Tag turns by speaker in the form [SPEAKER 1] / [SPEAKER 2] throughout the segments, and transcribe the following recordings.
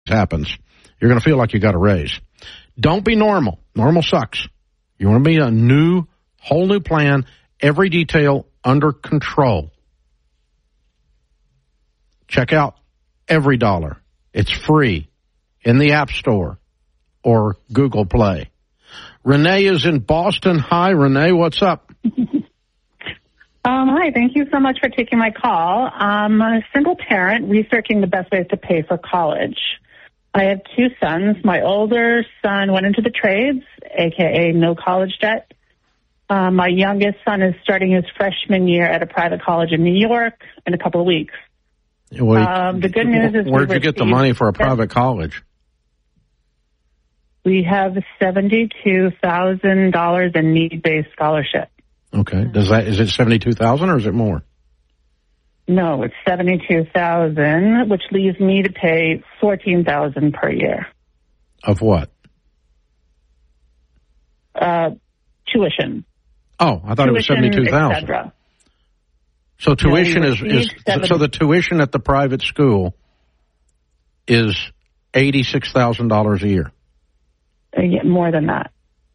[SPEAKER 1] happens, you're going to feel like you got a raise. Don't be normal. Normal sucks. You want to be a whole new plan, every detail under control. Check out EveryDollar. It's free in the App Store or Google Play. Renee is in Boston. Hi, Renee. What's up?
[SPEAKER 2] Hi. Thank you so much for taking my call. I'm a single parent researching the best ways to pay for college. I have two sons. My older son went into the trades, a.k.a. no college debt. My youngest son is starting his freshman year at a private college in New York in a couple of weeks.
[SPEAKER 1] Well,
[SPEAKER 2] the good news is
[SPEAKER 1] where'd you get the money for a private college?
[SPEAKER 2] We have $72,000 in need-based scholarship.
[SPEAKER 1] Okay. Is it 72,000 or is it more?
[SPEAKER 2] No, it's 72,000, which leaves me to pay 14,000 per year.
[SPEAKER 1] Of what?
[SPEAKER 2] Tuition.
[SPEAKER 1] Oh, I thought it was 72,000. So tuition so the tuition at the private school is $86,000 a year.
[SPEAKER 2] More than that.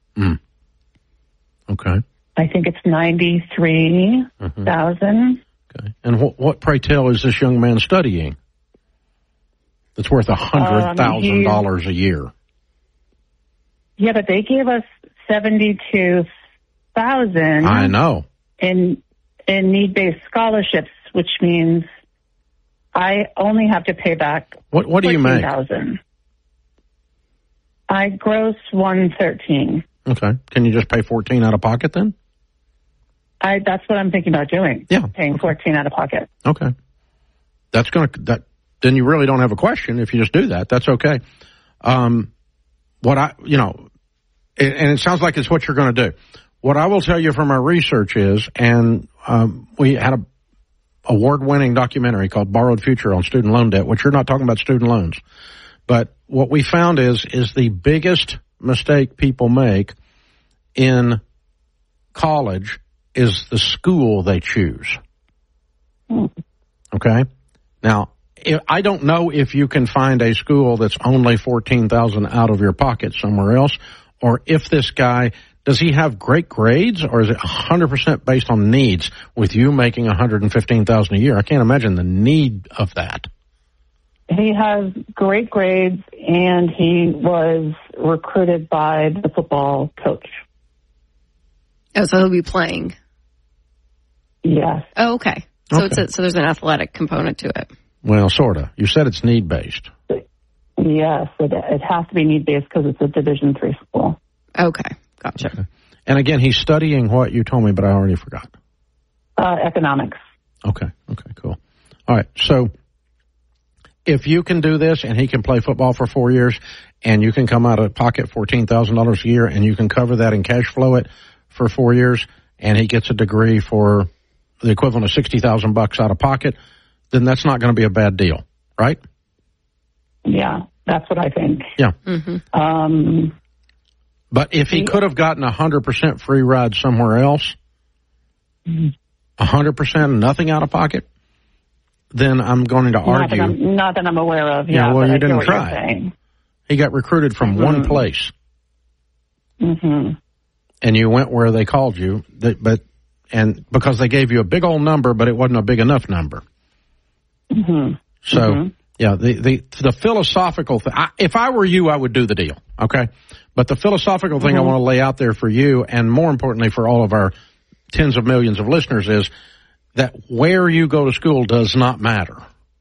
[SPEAKER 1] Okay.
[SPEAKER 2] I think it's 93,000.
[SPEAKER 1] Okay. And what, pray tell, is this young man studying? That's worth $100,000 a year.
[SPEAKER 2] Yeah, but they gave us 72,000.
[SPEAKER 1] I know.
[SPEAKER 2] In need-based scholarships, which means I only have to pay back.
[SPEAKER 1] What do you make?
[SPEAKER 2] 14,000. I gross 113.
[SPEAKER 1] Okay. Can you just pay 14 out of pocket then?
[SPEAKER 2] That's what I'm thinking about doing.
[SPEAKER 1] Yeah.
[SPEAKER 2] Paying 14 out of pocket.
[SPEAKER 1] Okay. Then you really don't have a question if you just do that. That's okay. And it sounds like it's what you're going to do. What I will tell you from our research is, and we had a award-winning documentary called Borrowed Future on student loan debt, which you're not talking about student loans. But what we found is the biggest mistake people make in college is the school they choose. Okay? Now, I don't know if you can find a school that's only $14,000 out of your pocket somewhere else, or if this guy, does he have great grades, or is it 100% based on needs with you making $115,000 a year? I can't imagine the need of that.
[SPEAKER 2] He has great grades, and he was recruited by the football coach.
[SPEAKER 3] Oh, so he'll be playing.
[SPEAKER 2] Yes.
[SPEAKER 3] Oh, okay. So so there's an athletic component to it.
[SPEAKER 1] Well, sort of. You said it's need-based.
[SPEAKER 2] Yes, it has to be need-based because it's a Division III school.
[SPEAKER 3] Okay, gotcha.
[SPEAKER 1] Okay. And again, he's studying what you told me, but I already forgot.
[SPEAKER 2] Economics.
[SPEAKER 1] Okay, cool. All right, so if you can do this and he can play football for 4 years and you can come out of pocket $14,000 a year and you can cover that and cash flow it for 4 years and he gets a degree for the equivalent of $60,000 out of pocket, then that's not going to be a bad deal, right?
[SPEAKER 2] Yeah, that's what I think.
[SPEAKER 1] Yeah.
[SPEAKER 3] Mm-hmm.
[SPEAKER 1] But if he could have gotten 100% free ride somewhere else, 100% nothing out of pocket, then I'm going to argue.
[SPEAKER 2] Not that I'm aware of.
[SPEAKER 1] Yeah, well, you didn't try. He got recruited from one place.
[SPEAKER 2] Mm-hmm.
[SPEAKER 1] And you went where they called you, and because they gave you a big old number, but it wasn't a big enough number.
[SPEAKER 2] Mm-hmm.
[SPEAKER 1] So, yeah, the philosophical thing, if I were you, I would do the deal, okay? But the philosophical thing I want to lay out there for you, and more importantly for all of our tens of millions of listeners, is that where you go to school does not matter.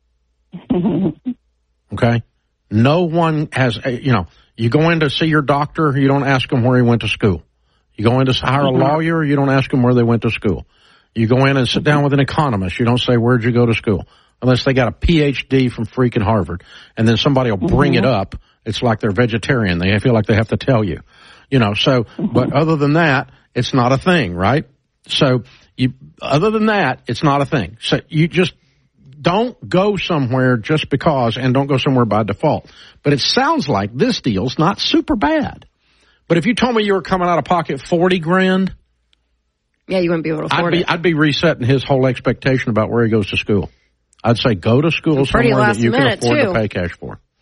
[SPEAKER 1] Okay? No one has, you go in to see your doctor, you don't ask him where he went to school. You go in to hire a lawyer, you don't ask them where they went to school. You go in and sit down with an economist, you don't say, where'd you go to school? Unless they got a PhD from freaking Harvard. And then somebody will bring it up. It's like they're vegetarian. They feel like they have to tell you. But other than that, it's not a thing, right? So other than that, it's not a thing. So you just don't go somewhere just because, and don't go somewhere by default. But it sounds like this deal's not super bad. But if you told me you were coming out of pocket $40,000,
[SPEAKER 3] yeah, you wouldn't be able to afford it.
[SPEAKER 1] I'd be resetting his whole expectation about where he goes to school. I'd say go to school somewhere that you can afford to pay cash for.